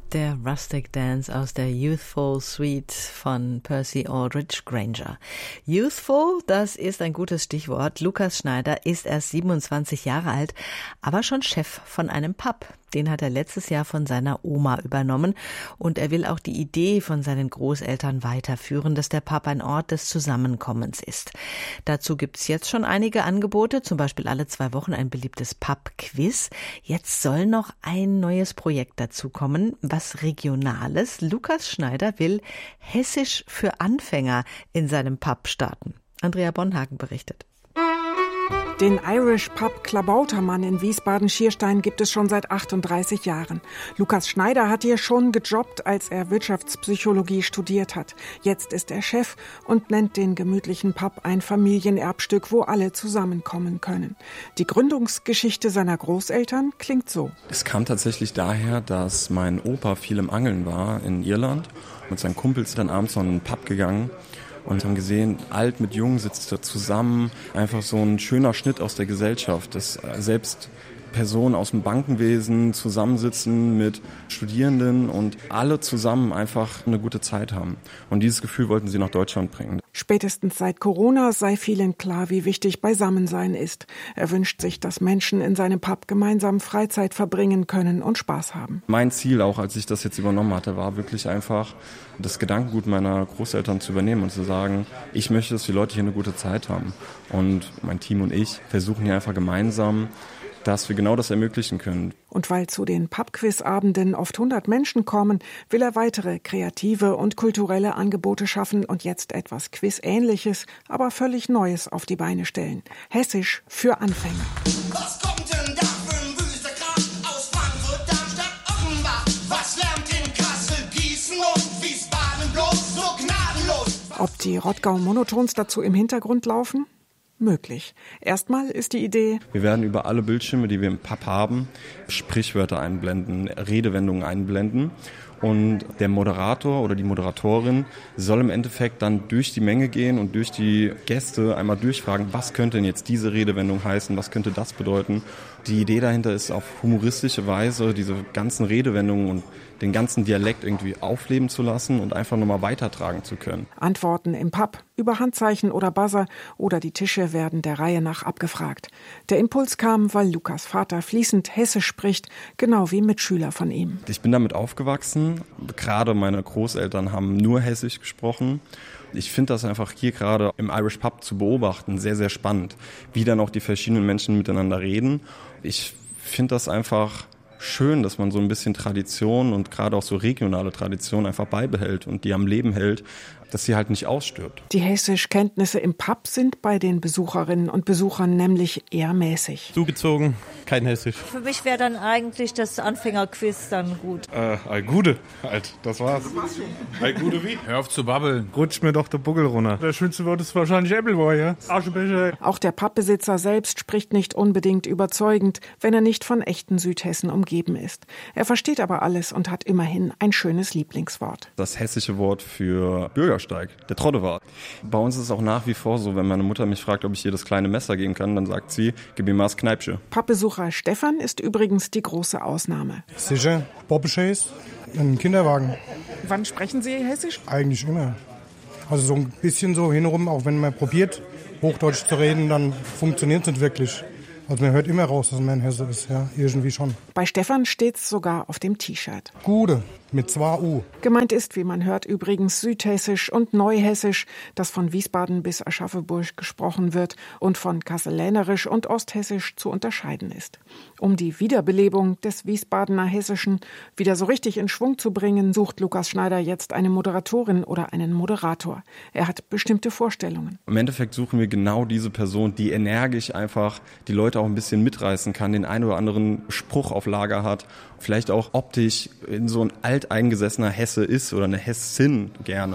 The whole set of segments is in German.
Der Rustic Dance aus der Youthful Suite von Percy Aldrich Granger. Youthful, das ist ein gutes Stichwort. Lukas Schneider ist erst 27 Jahre alt, aber schon Chef von einem Pub. Den hat er letztes Jahr von seiner Oma übernommen und er will auch die Idee von seinen Großeltern weiterführen, dass der Pub ein Ort des Zusammenkommens ist. Dazu gibt's jetzt schon einige Angebote, zum Beispiel alle 2 Wochen ein beliebtes Pub-Quiz. Jetzt soll noch ein neues Projekt dazu kommen, was Regionales. Lukas Schneider will Hessisch für Anfänger in seinem Pub starten. Andrea Bonhagen berichtet. Den Irish Pub Klabautermann in Wiesbaden-Schierstein gibt es schon seit 38 Jahren. Lukas Schneider hat hier schon gejobbt, als er Wirtschaftspsychologie studiert hat. Jetzt ist er Chef und nennt den gemütlichen Pub ein Familienerbstück, wo alle zusammenkommen können. Die Gründungsgeschichte seiner Großeltern klingt so. Es kam tatsächlich daher, dass mein Opa viel im Angeln war in Irland. Mit seinen Kumpels dann abends noch in einen Pub gegangen. Und haben gesehen, alt mit jung sitzt da zusammen. Einfach so ein schöner Schnitt aus der Gesellschaft, dass selbst Personen aus dem Bankenwesen zusammensitzen mit Studierenden und alle zusammen einfach eine gute Zeit haben. Und dieses Gefühl wollten sie nach Deutschland bringen. Spätestens seit Corona sei vielen klar, wie wichtig Beisammensein ist. Er wünscht sich, dass Menschen in seinem Pub gemeinsam Freizeit verbringen können und Spaß haben. Mein Ziel, auch als ich das jetzt übernommen hatte, war wirklich einfach, das Gedankengut meiner Großeltern zu übernehmen und zu sagen, ich möchte, dass die Leute hier eine gute Zeit haben. Und mein Team und ich versuchen hier einfach gemeinsam, dass wir genau das ermöglichen können. Und weil zu den Pub-Quiz-Abenden oft 100 Menschen kommen, will er weitere kreative und kulturelle Angebote schaffen und jetzt etwas Quiz-Ähnliches, aber völlig Neues auf die Beine stellen. Hessisch für Anfänger. Was kommt denn da für ein wüster Krach aus Frankfurt, Darmstadt, Offenbach? Was lernt in Kassel, Gießen und Wiesbaden bloß so gnadenlos? Ob die Rottgau-Monotons dazu im Hintergrund laufen? Möglich. Erstmal ist die Idee: Wir werden über alle Bildschirme, die wir im Pub haben, Sprichwörter einblenden, Redewendungen einblenden. Und der Moderator oder die Moderatorin soll im Endeffekt dann durch die Menge gehen und durch die Gäste einmal durchfragen, was könnte denn jetzt diese Redewendung heißen, was könnte das bedeuten. Die Idee dahinter ist, auf humoristische Weise diese ganzen Redewendungen und den ganzen Dialekt irgendwie aufleben zu lassen und einfach nochmal weitertragen zu können. Antworten im Pub, über Handzeichen oder Buzzer oder die Tische werden der Reihe nach abgefragt. Der Impuls kam, weil Lukas Vater fließend Hessisch spricht, genau wie Mitschüler von ihm. Ich bin damit aufgewachsen. Gerade meine Großeltern haben nur Hessisch gesprochen. Ich finde das einfach hier gerade im Irish Pub zu beobachten sehr, sehr spannend, wie dann auch die verschiedenen Menschen miteinander reden. Ich finde das einfach schön, dass man so ein bisschen Tradition und gerade auch so regionale Tradition einfach beibehält und die am Leben hält, dass sie halt nicht ausstirbt. Die Hessischkenntnisse im Pub sind bei den Besucherinnen und Besuchern nämlich eher mäßig. Zugezogen, kein Hessisch. Für mich wäre dann eigentlich das Anfängerquiz dann gut. All Gute, halt, das war's. All Gute wie? Hör auf zu babbeln. Rutscht mir doch der Buckel runter. Das schönste Wort ist wahrscheinlich Appleboy, ja? Aschebecher. Auch der Pubbesitzer selbst spricht nicht unbedingt überzeugend, wenn er nicht von echten Südhessen umgeben ist. Er versteht aber alles und hat immerhin ein schönes Lieblingswort. Das hessische Wort für Bürgersteig, der Trottewart. Bei uns ist es auch nach wie vor so, wenn meine Mutter mich fragt, ob ich ihr das kleine Messer geben kann, dann sagt sie, gib mir mal das Kneipsche. Pubbesucher Stefan ist übrigens die große Ausnahme. Sicher, Bobbeschäs, ein Kinderwagen. Wann sprechen Sie Hessisch? Eigentlich immer. Also so ein bisschen so hinrum, auch wenn man probiert, Hochdeutsch zu reden, dann funktioniert es nicht wirklich. Also man hört immer raus, dass man ein Hesse ist, ja, irgendwie schon. Bei Stefan steht's sogar auf dem T-Shirt. Gude, mit 2 U. Gemeint ist, wie man hört, übrigens Südhessisch und Neuhessisch, das von Wiesbaden bis Aschaffenburg gesprochen wird und von Kassellänerisch und Osthessisch zu unterscheiden ist. Um die Wiederbelebung des Wiesbadener Hessischen wieder so richtig in Schwung zu bringen, sucht Lukas Schneider jetzt eine Moderatorin oder einen Moderator. Er hat bestimmte Vorstellungen. Im Endeffekt suchen wir genau diese Person, die energisch einfach die Leute auch ein bisschen mitreißen kann, den einen oder anderen Spruch auf Lager hat, vielleicht auch optisch in so ein alteingesessener Hesse ist oder eine Hessin gerne.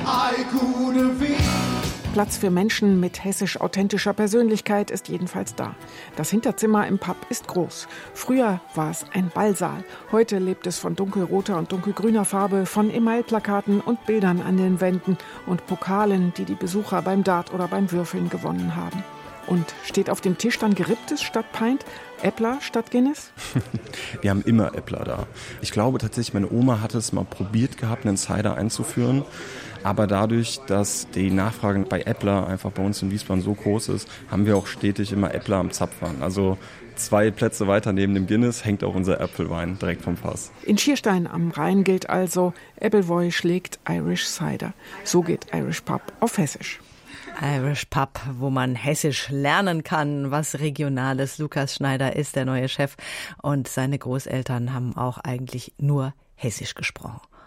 Platz für Menschen mit hessisch-authentischer Persönlichkeit ist jedenfalls da. Das Hinterzimmer im Pub ist groß. Früher war es ein Ballsaal. Heute lebt es von dunkelroter und dunkelgrüner Farbe, von Emailplakaten und Bildern an den Wänden und Pokalen, die die Besucher beim Dart oder beim Würfeln gewonnen haben. Und steht auf dem Tisch dann Geripptes statt Pint? Äppler statt Guinness? Wir haben immer Äppler da. Ich glaube tatsächlich, meine Oma hat es mal probiert gehabt, einen Cider einzuführen. Aber dadurch, dass die Nachfrage bei Äppler einfach bei uns in Wiesbaden so groß ist, haben wir auch stetig immer Äppler am Zapfhahn. Also 2 Plätze weiter neben dem Guinness hängt auch unser Äpfelwein direkt vom Fass. In Schierstein am Rhein gilt also, Appleboy schlägt Irish Cider. So geht Irish Pub auf Hessisch. Irish Pub, wo man Hessisch lernen kann, was Regionales. Lukas Schneider ist der neue Chef und seine Großeltern haben auch eigentlich nur Hessisch gesprochen.